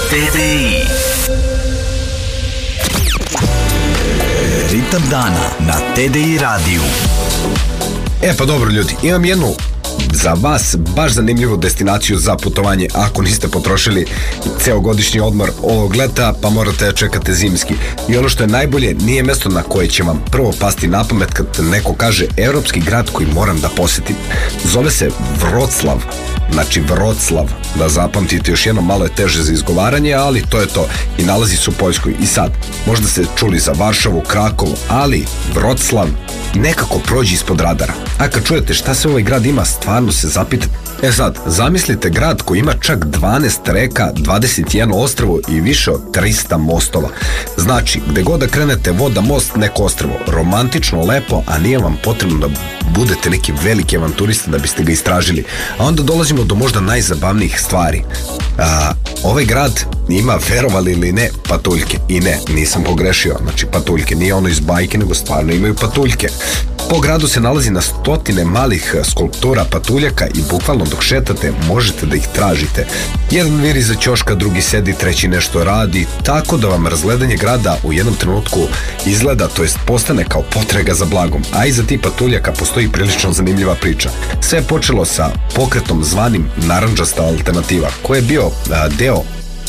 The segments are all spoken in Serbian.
TDI. Ritam dana na TDI radiju. Pa dobro ljudi, imam jednu za vas baš zanimljivu destinaciju za putovanje ako niste potrošili ceo godišnji odmor ovog leta pa morate da čekate zimski. I ono što je najbolje, nije mesto na koje će vam prvo pasti na pamet kad neko kaže evropski grad koji moram da posetim. Zove se Vroclav. Znači Vroclav, da zapamtite još jedno, malo je teže za izgovaranje, ali to je to. I nalazi se u Poljskoj. I sad, možda ste čuli za Varšavu, Krakovu, ali Vroclav nekako prođe ispod radara. A kad čujete šta se ovaj grad ima, stvarno se zapitate. Sad, zamislite grad koji ima čak 12 reka, 21 ostrvo i više od 300 mostova. Znači, gde god da krenete, voda, most, neko ostrvo. Romantično, lepo, a nije vam potrebno da budete neki veliki avanturista da biste ga istražili. A onda dolazimo do možda najzabavnijih stvari. Ovaj grad ima, verovali ili ne, patuljke. I ne, nisam pogrešio. Znači, patuljke, nije ono iz bajke, nego stvarno imaju patuljke. Po gradu se nalazi na stotine malih skulptura patuljaka i bukvalno dok šetate možete da ih tražite. Jedan viri za ćoška, drugi sedi, treći nešto radi, tako da vam razgledanje grada u jednom trenutku izgleda, to jest postane kao potraga za blagom. A iza tih patuljaka postoji prilično zanimljiva priča. Sve je počelo sa pokretom zvanim Narandžasta alternativa, koji je bio deo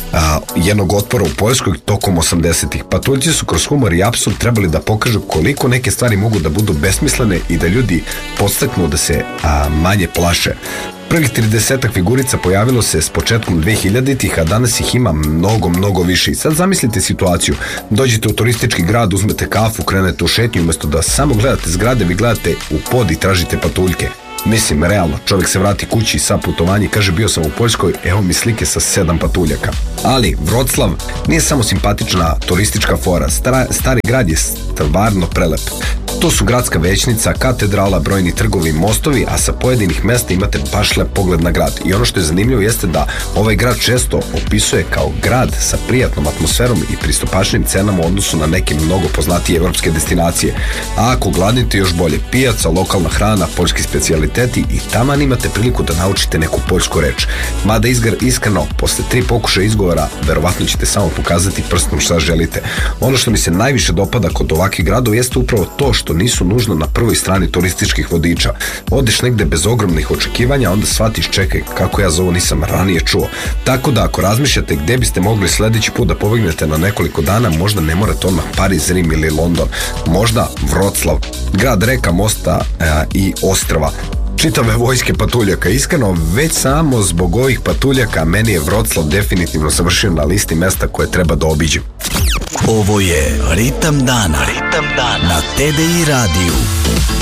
jednog otpora u Poljskoj tokom 80-ih. Patuljci su kroz humor i apsurd trebali da pokažu koliko neke stvari mogu da budu besmislene i da ljudi podstaknu da se manje plaše. Prvih 30 figurica pojavilo se s početkom 2000-ih, a danas ih ima mnogo više. I sad zamislite situaciju. Dođete u turistički grad, uzmete kafu, krenete u šetnju, umjesto da samo gledate zgrade, vi gledate u pod i tražite patuljke. Mislim, realno, čovjek se vrati kući sa putovanja i kaže bio sam u Poljskoj, evo mi slike sa 7 patuljaka. Ali Vroclav nije samo simpatična turistička fora, stari grad je stvarno prelep. To su gradska većnica, katedrala, brojni trgovi i mostovi, a sa pojedinih mesta imate baš lep pogled na grad. I ono što je zanimljivo jeste da ovaj grad često opisuje kao grad sa prijatnom atmosferom i pristupačnim cenama u odnosu na neke mnogo poznatije evropske destinacije. A ako gladnite, još bolje, pijaca, lokalna hrana, poljski specijaliteti i taman imate priliku da naučite neku poljsku reč. Mada iskreno, posle 3 pokušaja izgovora, verovatno ćete samo pokazati prstom šta želite. Ono što mi se najviše dopada kod ovakvih gradova jeste upravo to što nisu nužno na prvoj strani turističkih vodiča. Odeš negde bez ogromnih očekivanja, onda shvatiš, čekaj, kako ja za ovo nisam ranije čuo. Tako da ako razmišljate gde biste mogli sledeći put da pobegnete na nekoliko dana, možda ne morate odmah Pariz, Rim ili London. Možda Vroclav, grad reka, mosta i ostrva. Čitave vojske patuljaka. Iskreno, već samo zbog ovih patuljaka meni je Vroclav definitivno završio na listi mesta koje treba da obiđem. Ovo je Ritam dana na TDI radiju.